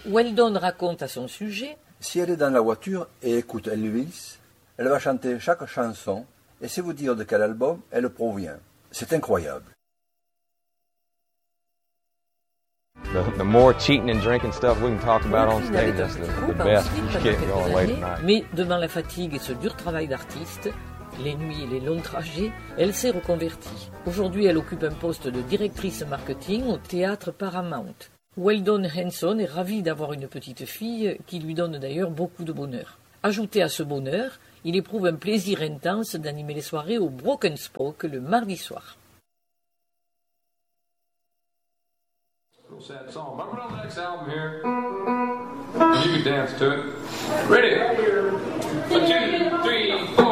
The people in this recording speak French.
Weldon raconte à son sujet: si elle est dans la voiture et écoute Elvis, elle va chanter chaque chanson et c'est vous dire de quel album elle provient. C'est incroyable. The more cheating and drinking stuff we can talk about on stage, that's the best. Just get going late at night. Mais devant la fatigue et ce dur travail d'artiste, les nuits et les longs trajets, elle s'est reconvertie. Aujourd'hui, elle occupe un poste de directrice marketing au théâtre Paramount. Weldon Henson est ravi d'avoir une petite fille qui lui donne d'ailleurs beaucoup de bonheur. Ajouté à ce bonheur, il éprouve un plaisir intense d'animer les soirées au Broken Spoke le mardi soir. Sad song. But we're on the next album here. You can dance to it. Ready? 1, 2, 3, 4.